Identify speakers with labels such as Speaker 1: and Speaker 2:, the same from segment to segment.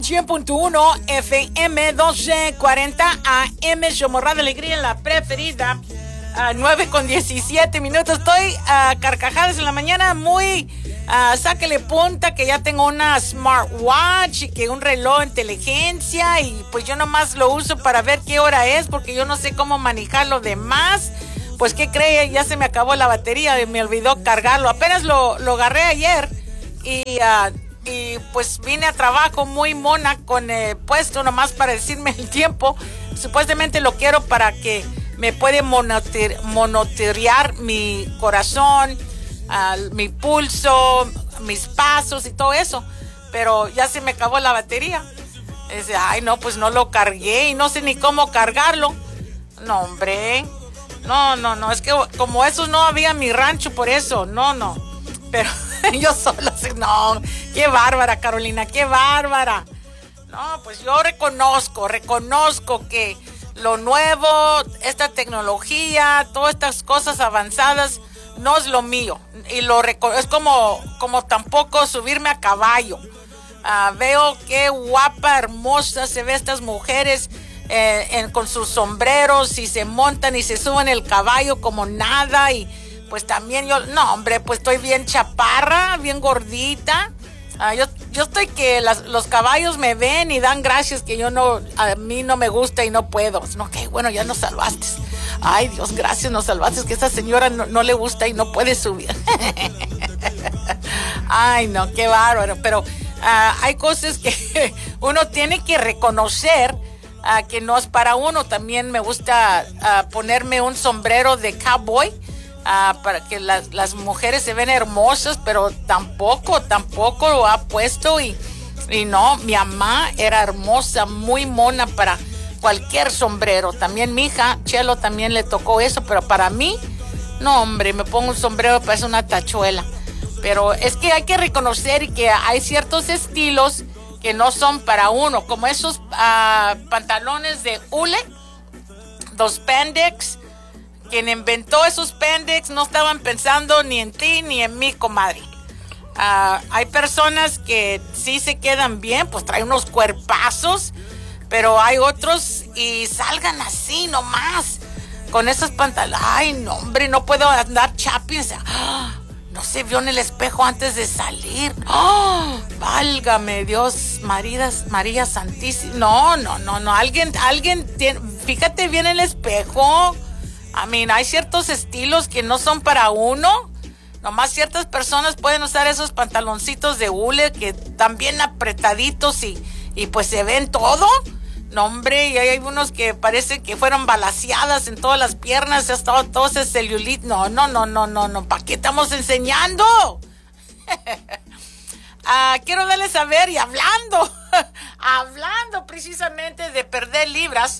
Speaker 1: 100.1 FM 1240 AM, Chomorra de Alegría, la preferida. 9:17. Estoy carcajadas en la mañana, muy sáquele punta que ya tengo una smartwatch y que un reloj de inteligencia, y pues yo nomás lo uso para ver qué hora es, porque yo no sé cómo manejar lo demás. Pues qué cree, ya se me acabó la batería y me olvidó cargarlo. Apenas lo agarré ayer y pues vine a trabajo muy mona con puesto nomás para decirme el tiempo. Supuestamente lo quiero para que me puede monitorear mi corazón, mi pulso, mis pasos y todo eso. Pero ya se me acabó la batería. Ay, no, pues no lo cargué y no sé ni cómo cargarlo. No, hombre. No. Es que como esos no había en mi rancho, por eso. No. Pero yo sola, no. Qué bárbara, Carolina, qué bárbara. No, pues yo reconozco que lo nuevo, esta tecnología, todas estas cosas avanzadas, no es lo mío. Y es como tampoco subirme a caballo. Veo qué guapa, hermosa se ve estas mujeres con sus sombreros, y se montan y se suben el caballo como nada. Y pues también no, hombre, pues estoy bien chaparra, bien gordita. Yo estoy que los caballos me ven y dan gracias que a mí no me gusta y no puedo. No, que bueno, ya nos salvaste. Ay, Dios, gracias, nos salvaste, que esa señora no le gusta y no puede subir. Ay, no, qué bárbaro. Pero hay cosas que uno tiene que reconocer que no es para uno. También me gusta ponerme un sombrero de cowboy. Para que las mujeres se ven hermosas, pero tampoco lo ha puesto. Y no, mi mamá era hermosa, muy mona para cualquier sombrero. También mi hija Chelo también le tocó eso, pero para mí, no, hombre, me pongo un sombrero, parece una tachuela. Pero es que hay que reconocer que hay ciertos estilos que no son para uno, como esos pantalones de hule, los spandex. Quien inventó esos spandex no estaban pensando ni en ti ni en mí, comadre. Hay personas que sí se quedan bien, pues traen unos cuerpazos, pero hay otros y salgan así nomás, con esos pantalones. Ay, no, hombre, no puedo andar chapi. No se vio en el espejo antes de salir. Válgame Dios, María Santísima. No. Alguien tiene, fíjate bien el espejo. Hay ciertos estilos que no son para uno. Nomás ciertas personas pueden usar esos pantaloncitos de hule que están bien apretaditos y pues se ven todo. No, hombre, y hay unos que parece que fueron balaceadas en todas las piernas, ha estado todo ese celulitis. No. ¿Para qué estamos enseñando? Quiero darles a ver, y hablando precisamente de perder libras.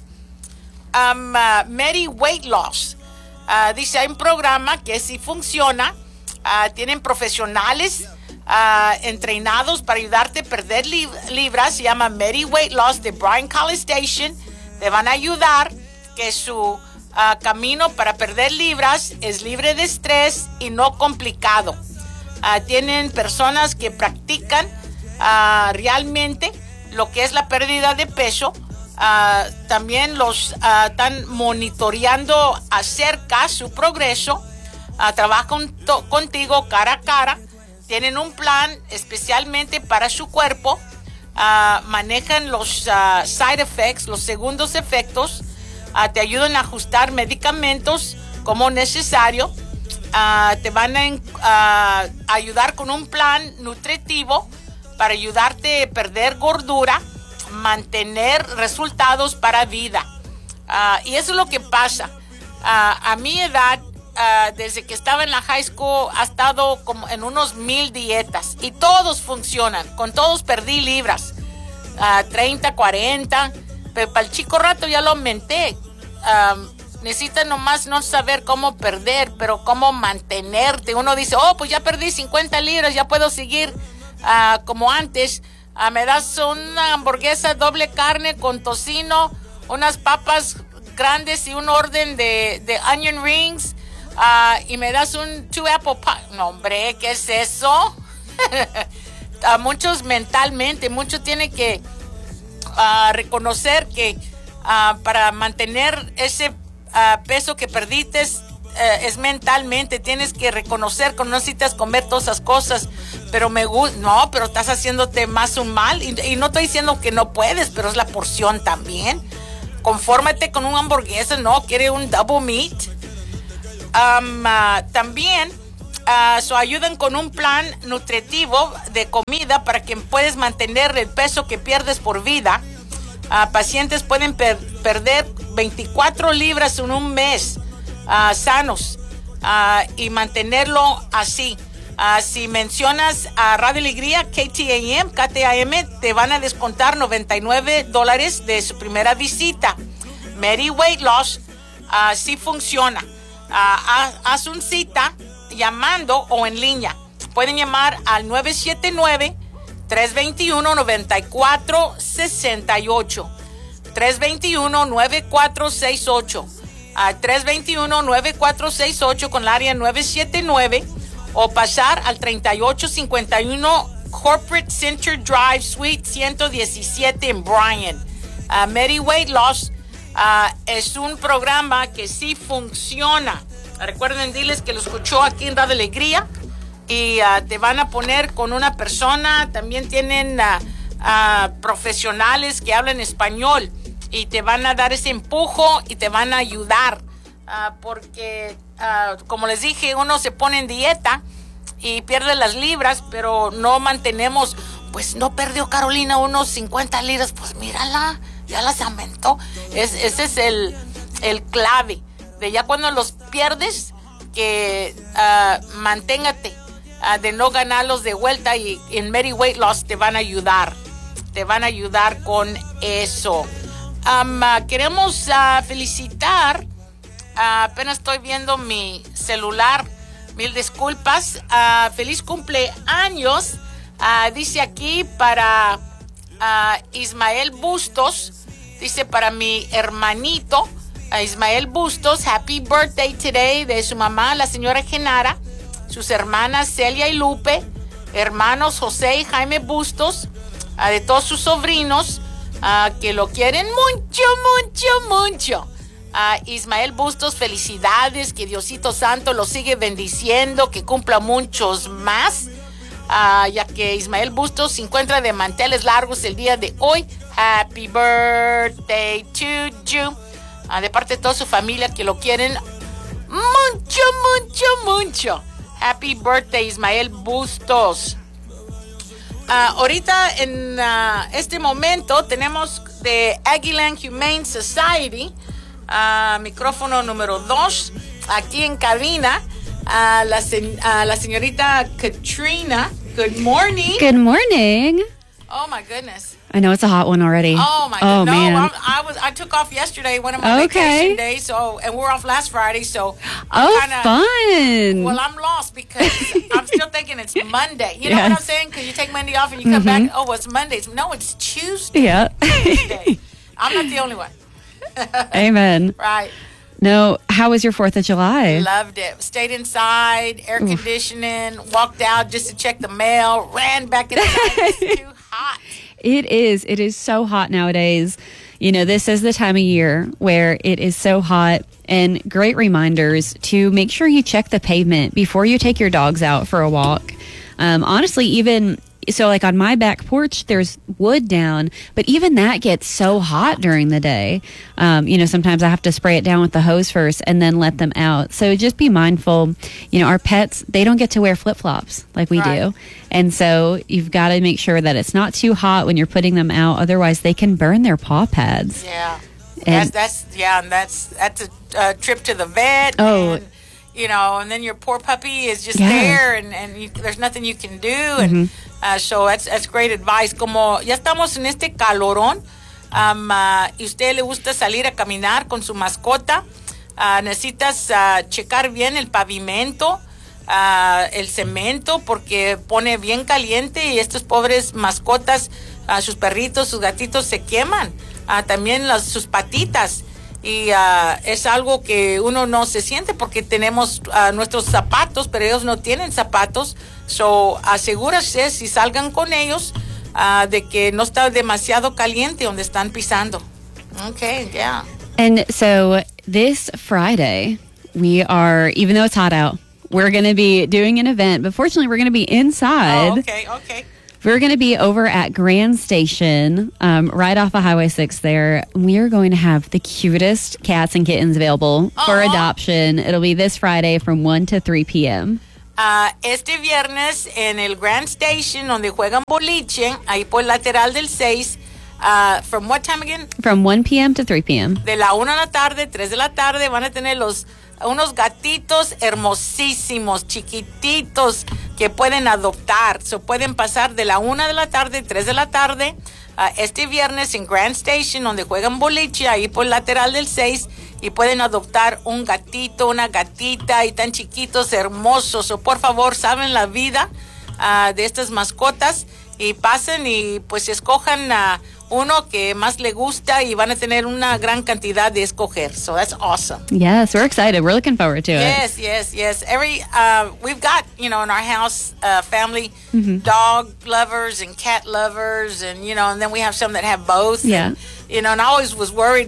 Speaker 1: Mary Weight Loss. Dice, hay un programa que sí funciona. Tienen profesionales entrenados para ayudarte a perder libras. Se llama Mary Weight Loss de Bryan College Station. Te van a ayudar que su camino para perder libras es libre de estrés y no complicado. Tienen personas que practican realmente lo que es la pérdida de peso. También los están monitoreando acerca su progreso. Trabajan contigo cara a cara. Tienen un plan especialmente para su cuerpo. Manejan los side effects, los segundos efectos. Te ayudan a ajustar medicamentos como necesario. Te van a ayudar con un plan nutritivo para ayudarte a perder gordura, mantener resultados para vida. Y eso es lo que pasa. A mi edad, desde que estaba en la high school, ha estado como en unos 1000 dietas y todos funcionan. Con todos perdí libras, 30, 40, pero para el chico rato ya lo aumenté. Necesitas nomás no saber cómo perder, pero cómo mantenerte. Uno dice, pues ya perdí 50 libras, ya puedo seguir como antes. Me das una hamburguesa doble carne con tocino, unas papas grandes y un orden de onion rings, y me das un 2 apple pie. No, hombre, ¿qué es eso? A muchos mentalmente, muchos tienen que reconocer que para mantener ese peso que perdiste es mentalmente. Tienes que reconocer que no necesitas comer todas esas cosas, pero no, pero estás haciéndote más un mal, y no estoy diciendo que no puedes, pero es la porción también. Confórmate con una hamburguesa, no, quiere un double meat. También ayudan con un plan nutritivo de comida para que puedas mantener el peso que pierdes por vida. Pacientes pueden perder 24 libras en un mes sanos y mantenerlo así. Si mencionas a Radio Alegría, KTAM, te van a descontar $99 de su primera visita. Mary Weight Loss sí funciona. Haz una cita llamando o en línea. Pueden llamar al 979-321-9468. 321-9468. 321-9468 con el área 979, o pasar al 3851 Corporate Center Drive, Suite 117 en Bryan. Mary Weight Loss es un programa que sí funciona. Recuerden, diles que lo escuchó aquí en Radio Alegría, y te van a poner con una persona. También tienen profesionales que hablan español y te van a dar ese empujo y te van a ayudar, porque como les dije, uno se pone en dieta y pierde las libras, pero no mantenemos. Pues no perdió Carolina unos 50 libras, pues mírala, ya las aumentó. Ese es el clave de ya cuando los pierdes, que manténgate de no ganarlos de vuelta, y en Mary Weight Loss te van a ayudar con eso. Queremos felicitar, apenas estoy viendo mi celular, mil disculpas. Feliz cumpleaños, dice aquí para Ismael Bustos, dice para mi hermanito Ismael Bustos, happy birthday today, de su mamá, la señora Genara, sus hermanas Celia y Lupe, hermanos José y Jaime Bustos, de todos sus sobrinos, que lo quieren mucho, mucho, mucho. Ismael Bustos, felicidades, que Diosito Santo lo sigue bendiciendo, que cumpla muchos más, ya que Ismael Bustos se encuentra de manteles largos el día de hoy. Happy birthday to you, de parte de toda su familia, que lo quieren mucho, mucho, mucho. Happy birthday, Ismael Bustos. Ahorita en este momento tenemos de Aguilan Humane Society, micrófono número 2, aquí en cabina, la señorita Katrina. Good morning.
Speaker 2: Good morning.
Speaker 1: Oh my goodness.
Speaker 2: I know it's a hot one already.
Speaker 1: Oh my goodness.
Speaker 2: Man.
Speaker 1: No, I took off yesterday, one of my vacation days, and we're off last Friday, so
Speaker 2: fun.
Speaker 1: Well, I'm lost because I'm still thinking it's Monday. You know what I'm saying? Because you take Monday off and you come back, oh, it's Monday. No, it's Tuesday.
Speaker 2: Yeah.
Speaker 1: Tuesday. I'm not the only one.
Speaker 2: Amen.
Speaker 1: Right.
Speaker 2: No, how was your 4th of July?
Speaker 1: Loved it. Stayed inside, air conditioning, walked out just to check the mail, ran back inside. It's too hot.
Speaker 2: It is. It is so hot nowadays. You know, this is the time of year where it is so hot, and great reminders to make sure you check the pavement before you take your dogs out for a walk. Honestly, even so, like on my back porch, there's wood down, but even that gets so hot during the day. You know, sometimes I have to spray it down with the hose first and then let them out. So just be mindful. You know, our pets, they don't get to wear flip-flops like we do. And so you've got to make sure that it's not too hot when you're putting them out. Otherwise, they can burn their paw pads.
Speaker 1: Yeah.
Speaker 2: And
Speaker 1: that's a trip to the vet.
Speaker 2: Oh.
Speaker 1: And, you know, and then your poor puppy is just there, and there's nothing you can do. And so that's great advice. Como ya estamos en este calorón, y usted le gusta salir a caminar con su mascota, necesitas checar bien el pavimento, el cemento, porque pone bien caliente y estos pobres mascotas, sus perritos, sus gatitos se queman. También sus patitas. Y es algo que uno no se siente porque tenemos nuestros zapatos, pero ellos no tienen zapatos. So, asegúrese si salgan con ellos, de que no está demasiado caliente donde están pisando. Okay, yeah.
Speaker 2: And so this Friday, we are, even though it's hot out, we're going to be doing an event, but fortunately we're going to be inside.
Speaker 1: Oh, okay.
Speaker 2: We're going to be over at Grand Station, right off of Highway 6 there. We are going to have the cutest cats and kittens available for adoption. It'll be this Friday from 1 to 3 p.m.
Speaker 1: Este viernes en el Grand Station, donde juegan boliche, ahí por el lateral del 6, from what time again?
Speaker 2: From 1 p.m. to 3 p.m.
Speaker 1: De la 1 de la tarde, 3 de la tarde, van a tener unos gatitos hermosísimos, chiquititos, que pueden adoptar. So pueden pasar de la 1 de la tarde, 3 de la tarde, este viernes en Grand Station, donde juegan boliche, ahí por el lateral del 6, y pueden adoptar un gatito, una gatita, y tan chiquitos, hermosos. So, por favor, saben la vida de estas mascotas, y pasen y pues escojan uno que más le gusta, y van a tener una gran cantidad de escoger. So that's awesome.
Speaker 2: Yes, we're excited. We're looking forward to it.
Speaker 1: Yes. We've got, in our house, family dog lovers and cat lovers, and, and then we have some that have both.
Speaker 2: Yeah.
Speaker 1: And I always was worried,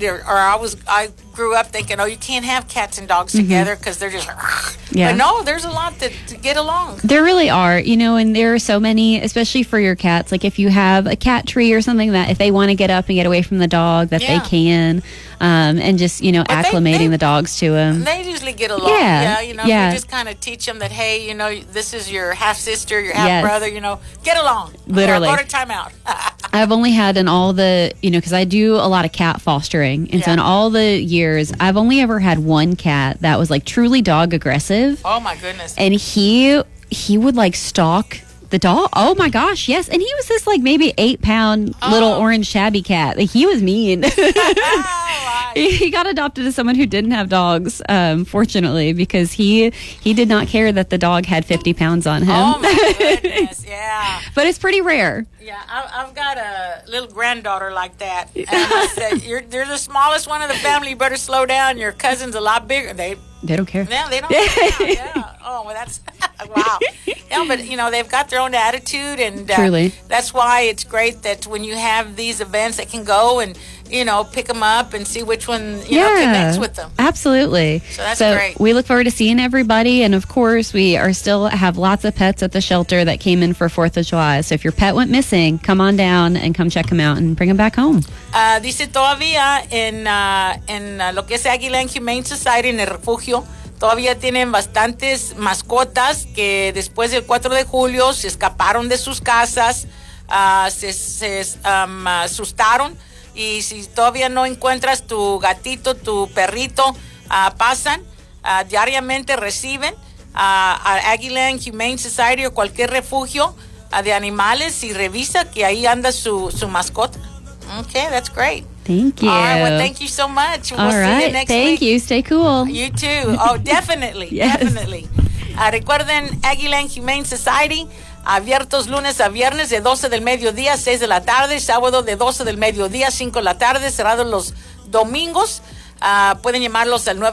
Speaker 1: I grew up thinking, you can't have cats and dogs together because they're just,
Speaker 2: yeah.
Speaker 1: But no, there's a lot to get along.
Speaker 2: There really are, and there are so many, especially for your cats. Like if you have a cat tree or something that if they want to get up and get away from the dog, that they can, and just, acclimating the dogs to them.
Speaker 1: They usually get along.
Speaker 2: Yeah.
Speaker 1: You just kind of teach them that, hey, this is your half sister, your half brother, get along.
Speaker 2: Literally.
Speaker 1: Or go to timeout.
Speaker 2: I've only had in all the, because I do a lot of cat fostering. And so in all the years, I've only ever had one cat that was like truly dog aggressive.
Speaker 1: Oh my goodness.
Speaker 2: And he would like stalk the dog. Oh my gosh, yes. And he was this like maybe 8-pound little orange shabby cat. Like, he was mean. He got adopted as someone who didn't have dogs, fortunately, because he did not care that the dog had 50 pounds on him.
Speaker 1: Oh my goodness, yeah.
Speaker 2: But it's pretty rare.
Speaker 1: Yeah, I've got a little granddaughter like that. And I said, you're the smallest one of the family. You better slow down. Your cousin's a lot bigger. They
Speaker 2: don't care.
Speaker 1: Yeah, they don't care. Yeah. Oh, well, that's wow. Yeah, but they've got their own attitude, and
Speaker 2: truly,
Speaker 1: that's why it's great that when you have these events, they can go and pick them up and see which one connects with them.
Speaker 2: Absolutely.
Speaker 1: So that's great.
Speaker 2: We look forward to seeing everybody, and of course, we are still have lots of pets at the shelter that came in for 4th of July. So if your pet went missing, come on down and come check them out and bring them back home.
Speaker 1: Dice todavía en lo que es Águila and Humane Society, en el refugio, todavía tienen bastantes mascotas que después del 4 de julio se escaparon de sus casas, se asustaron, y si todavía no encuentras tu gatito, tu perrito, pasan, diariamente reciben a Águila and Humane Society o cualquier refugio de animales, y revisa que ahí anda su mascota. Okay, that's great.
Speaker 2: Thank you.
Speaker 1: All right, well, thank you so much. We'll see you next
Speaker 2: Thank
Speaker 1: week.
Speaker 2: you. Stay cool.
Speaker 1: You too. Oh, definitely.
Speaker 2: Yes.
Speaker 1: Definitely. Recuerden, Águila and Humane Society, abiertos lunes a viernes de 12 del mediodía a 6 de la tarde, sábado de 12 del mediodía a 5 de la tarde, cerrados los domingos. Pueden llamarlos al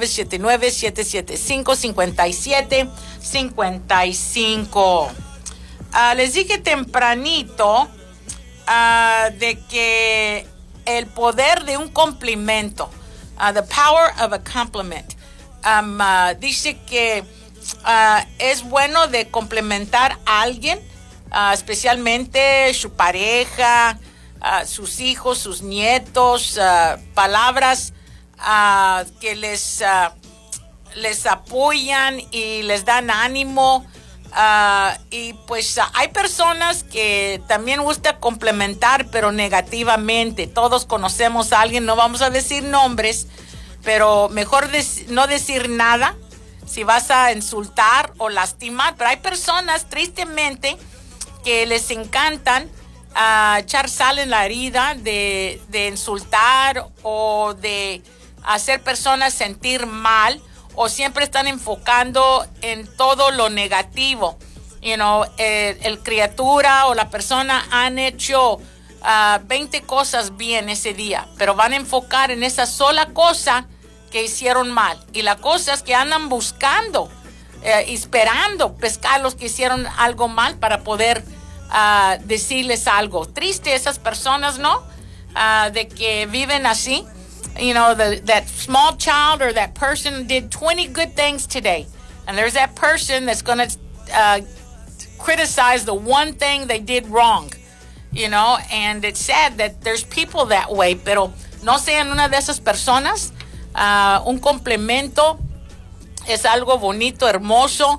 Speaker 1: 979-775-5755. Les dije tempranito de que el poder de un complemento, the power of a compliment, dice que es bueno de complementar a alguien, especialmente su pareja, sus hijos, sus nietos, palabras que les apoyan y les dan ánimo. Y pues hay personas que también gusta complementar, pero negativamente. Todos conocemos a alguien, no vamos a decir nombres, pero mejor no decir nada si vas a insultar o lastimar. Pero hay personas, tristemente, que les encantan echar sal en la herida de insultar o de hacer personas sentir mal, o siempre están enfocando en todo lo negativo. El criatura o la persona han hecho 20 cosas bien ese día, pero van a enfocar en esa sola cosa que hicieron mal. Y la cosa es que andan buscando, esperando pescar los que hicieron algo mal para poder decirles algo. Triste esas personas, ¿no? De que viven así. You know, that small child or that person did 20 good things today. And there's that person that's going to criticize the one thing they did wrong. You know, and it's sad that there's people that way, pero no sean una de esas personas. Un complemento es algo bonito, hermoso,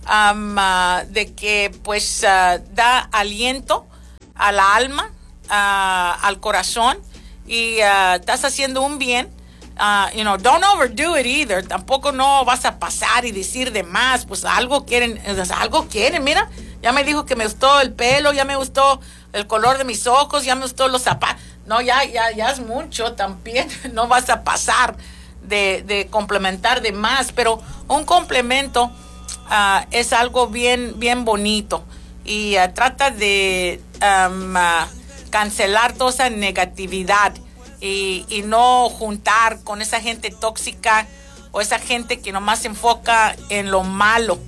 Speaker 1: de que pues da aliento a la alma, al corazón, y estás haciendo un bien. You know, don't overdo it either. Tampoco no vas a pasar y decir de más. Pues algo quieren, mira. Ya me dijo que me gustó el pelo, ya me gustó el color de mis ojos, ya me gustó los zapatos. No, ya es mucho también. No vas a pasar de complementar de más. Pero un complemento es algo bien, bien bonito. Y trata de cancelar toda esa negatividad y no juntar con esa gente tóxica o esa gente que nomás se enfoca en lo malo.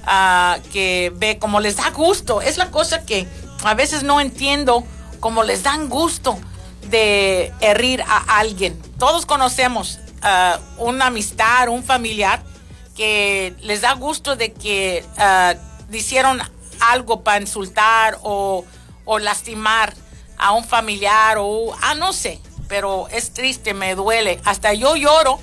Speaker 1: Que ve como les da gusto. Es la cosa que a veces no entiendo, como les dan gusto de herir a alguien. Todos conocemos una amistad, un familiar que les da gusto de que hicieron algo para insultar o lastimar a un familiar o no sé, pero es triste, me duele. Hasta yo lloro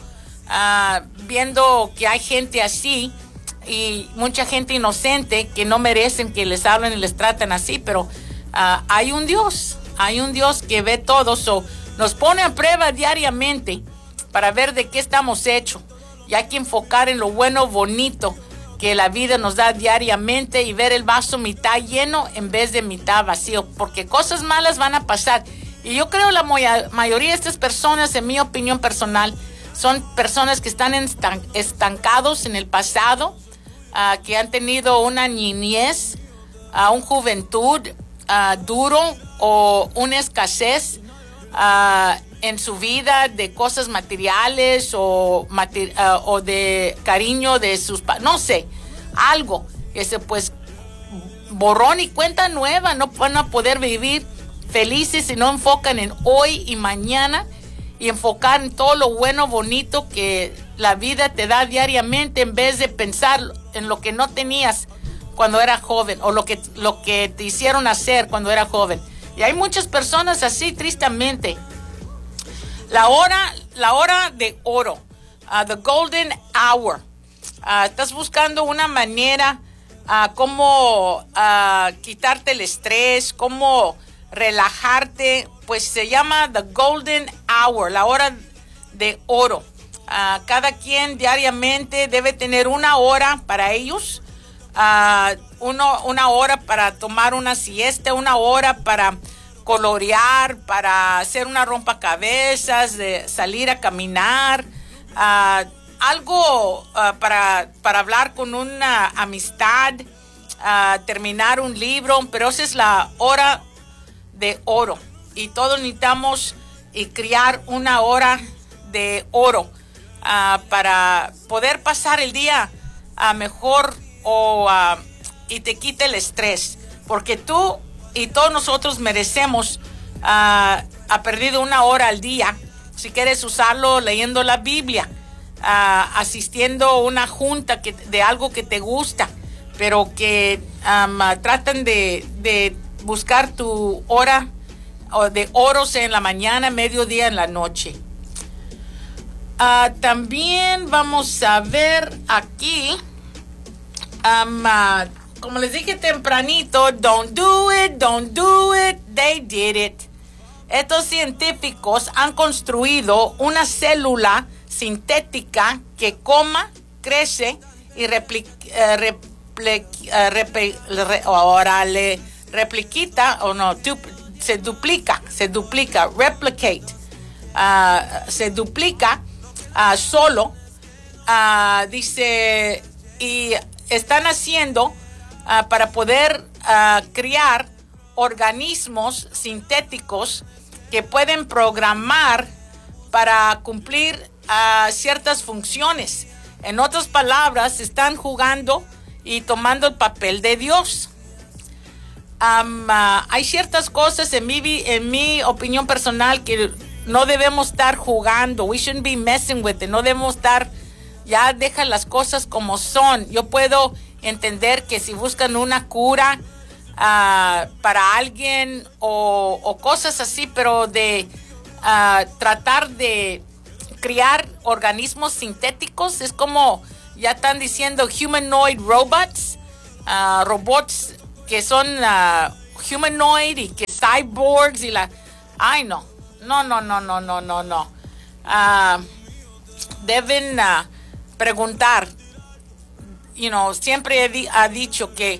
Speaker 1: viendo que hay gente así y mucha gente inocente que no merecen que les hablen y les traten así, pero hay un Dios que ve todo, nos pone a prueba diariamente para ver de qué estamos hechos, y hay que enfocar en lo bueno, bonito que la vida nos da diariamente y ver el vaso mitad lleno en vez de mitad vacío, porque cosas malas van a pasar. Y yo creo la mayoría de estas personas, en mi opinión personal, son personas que están estancados en el pasado, que han tenido una niñez, una juventud duro o una escasez en su vida de cosas materiales o de cariño de sus no sé, algo que pues borrón y cuenta nueva. No van a poder vivir felices si no enfocan en hoy y mañana y enfocar en todo lo bueno, bonito que la vida te da diariamente, en vez de pensar en lo que no tenías cuando era joven o lo que te hicieron hacer cuando era joven. Y hay muchas personas así, tristemente. La hora de oro, the golden hour. Estás buscando una manera cómo quitarte el estrés, cómo relajarte, pues se llama the golden hour, la hora de oro. Cada quien diariamente debe tener una hora para ellos, una hora para tomar una siesta, una hora para colorear, para hacer una rompecabezas, de salir a caminar, algo para hablar con una amistad, terminar un libro, pero esa es la hora de oro. Y todos necesitamos crear una hora de oro para poder pasar el día mejor y te quite el estrés, porque tú y todos nosotros merecemos ha perdido una hora al día, si quieres usarlo leyendo la Biblia, asistiendo a una junta de algo que te gusta, pero que tratan de buscar tu hora de oros en la mañana, mediodía, en la noche. También vamos a ver aquí, como les dije tempranito, don't do it, they did it. Estos científicos han construido una célula sintética que coma, crece y se duplica, replicate, se duplica solo, dice, y están haciendo para poder criar organismos sintéticos que pueden programar para cumplir ciertas funciones. En otras palabras, están jugando y tomando el papel de Dios. Hay ciertas cosas en mi opinión personal que no debemos estar jugando. We shouldn't be messing with it. No debemos estar, ya deja las cosas como son. Yo puedo entender que si buscan una cura para alguien o cosas así, pero de tratar de criar organismos sintéticos, es como ya están diciendo humanoid robots, robots que son humanoid y que cyborgs y ay no. Deben preguntar. Siempre ha dicho que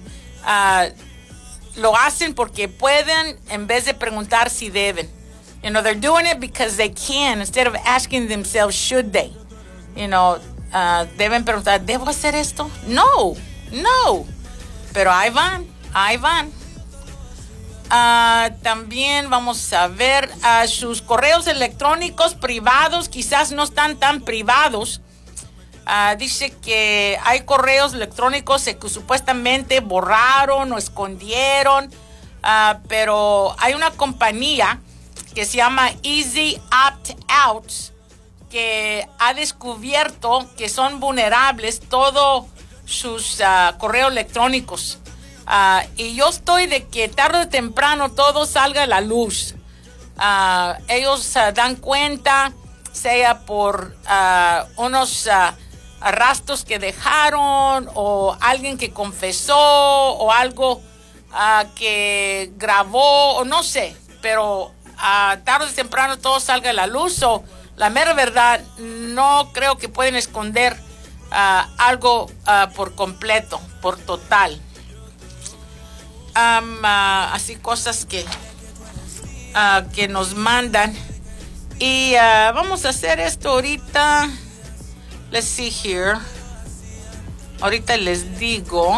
Speaker 1: lo hacen porque pueden en vez de preguntar si deben. They're doing it because they can instead of asking themselves should they. Deben preguntar, ¿debo hacer esto? No. Pero ahí van. También vamos a ver sus correos electrónicos privados, quizás no están tan privados. Dice que hay correos electrónicos que supuestamente borraron o escondieron, pero hay una compañía que se llama Easy Opt Out que ha descubierto que son vulnerables todos sus correos electrónicos. Y yo estoy de que tarde o temprano todo salga a la luz. Ellos dan cuenta, sea por unos rastros que dejaron, o alguien que confesó, o algo que grabó, o no sé, pero tarde o temprano todo salga a la luz. O la mera verdad, no creo que pueden esconder algo por completo, por total. Así cosas que nos mandan. Y vamos a hacer esto ahorita. Let's see here. Ahorita les digo.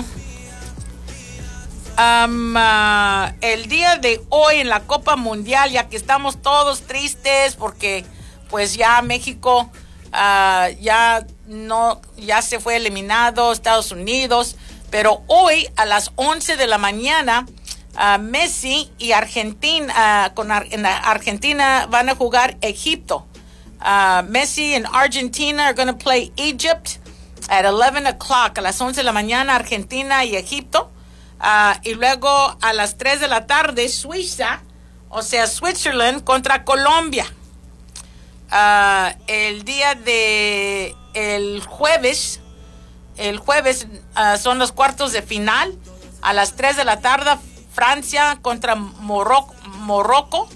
Speaker 1: El día de hoy en la Copa Mundial, ya que estamos todos tristes porque pues ya México ya se fue eliminado, Estados Unidos. Pero hoy a las 11 de la mañana, Messi y Argentina, en Argentina van a jugar Egipto. Messi and Argentina are going to play Egypt at 11 o'clock. A las 11 de la mañana, Argentina y Egipto. Y luego a las 3 de la tarde, Suiza, o sea, Switzerland contra Colombia. El día de el jueves son los cuartos de final. A las 3 de la tarde, Francia contra Morocco.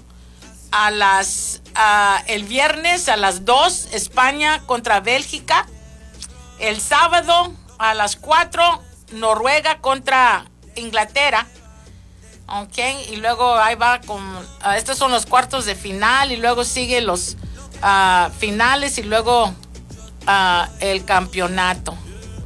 Speaker 1: El viernes a las 2, España contra Bélgica. El sábado a las 4, Noruega contra Inglaterra. Okay, y luego ahí va estos son los cuartos de final, y luego sigue los finales, y luego el campeonato.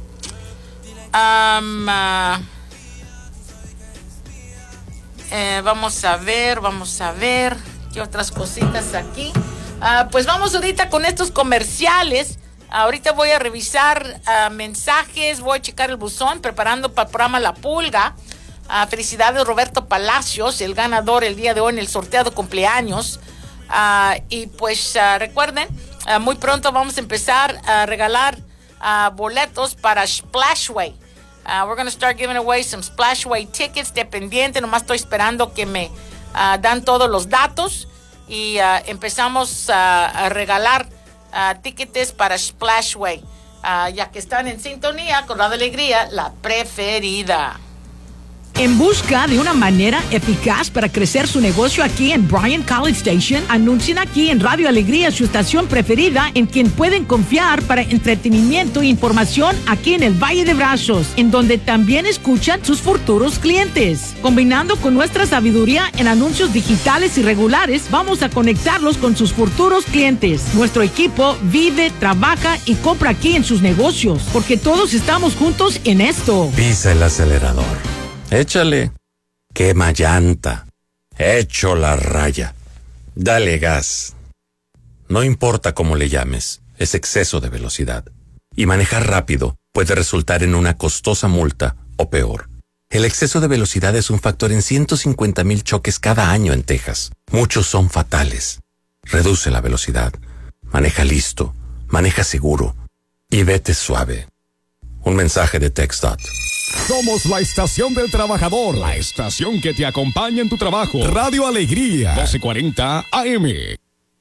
Speaker 1: Vamos a ver qué otras cositas aquí. Pues vamos ahorita con estos comerciales. Ahorita voy a revisar mensajes, voy a checar el buzón preparando para el programa La Pulga. Felicidades Roberto Palacios, el ganador el día de hoy en el sorteo de cumpleaños. Y pues recuerden, muy pronto vamos a empezar a regalar boletos para Splashway. We're going to start giving away some Splashway tickets. Dependiente, nomás estoy esperando que me dan todos los datos y empezamos a regalar tickets para Splashway, ya que están en sintonía con Radio Alegría, la preferida.
Speaker 3: En busca de una manera eficaz para crecer su negocio aquí en Bryant College Station, anuncien aquí en Radio Alegría su estación preferida en quien pueden confiar para entretenimiento e información aquí en el Valle de Brazos, en donde también escuchan sus futuros clientes. Combinando con nuestra sabiduría en anuncios digitales y regulares, vamos a conectarlos con sus futuros clientes. Nuestro equipo vive, trabaja y compra aquí en sus negocios, porque todos estamos juntos en esto.
Speaker 4: Pisa el acelerador. Échale. Quema llanta. Echo la raya. Dale gas. No importa cómo le llames, es exceso de velocidad. Y manejar rápido puede resultar en una costosa multa o peor. El exceso de velocidad es un factor en 150,000 choques cada año en Texas. Muchos son fatales. Reduce la velocidad. Maneja listo. Maneja seguro. Y vete suave. Un mensaje de TxDOT.
Speaker 5: Somos la estación del trabajador, la estación que te acompaña en tu trabajo. Radio Alegría, 1240 AM.